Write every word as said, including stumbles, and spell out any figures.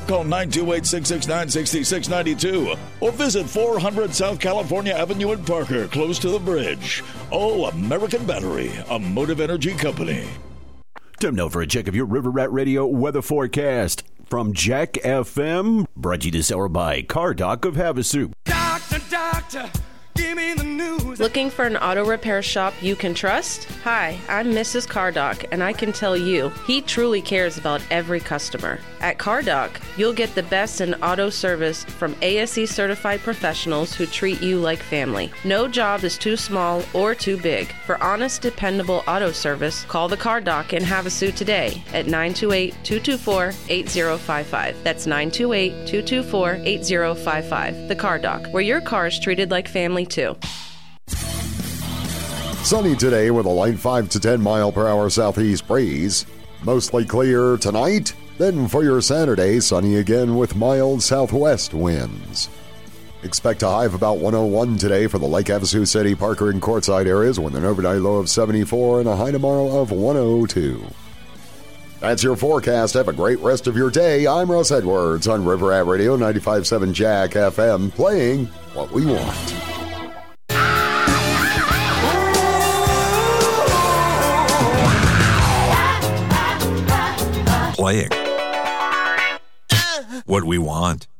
Call nine two eight, six six nine, six six nine two or visit four hundred South California Avenue in Parker, close to the bridge. Oh, American Battery, a Motive Energy company. Time now for a check of your River Rat Radio weather forecast from Jack F M. Brought to you this hour by Car Doc of Havasu. Doctor, doctor, give me the news. Looking for an auto repair shop you can trust? Hi, I'm Missus Cardock, and I can tell you, he truly cares about every customer. At Cardock, you'll get the best in auto service from A S E certified professionals who treat you like family. No job is too small or too big. For honest, dependable auto service, call the Cardock in Havasu today at nine two eight, two two four, eight zero five five. That's nine two eight, two two four, eight zero five five. The Cardock, where your car is treated like family too. Sunny today with a light five to ten mile per hour southeast breeze. Mostly clear tonight. Then for your Saturday, sunny again with mild southwest winds. Expect a high of about one oh one today for the Lake Havasu City, Parker, and Quartzsite areas with an overnight low of seventy-four and a high tomorrow of one oh two. That's your forecast. Have a great rest of your day. I'm Russ Edwards on River Rat Radio ninety-five point seven Jack F M, playing what we want. Playing what we want.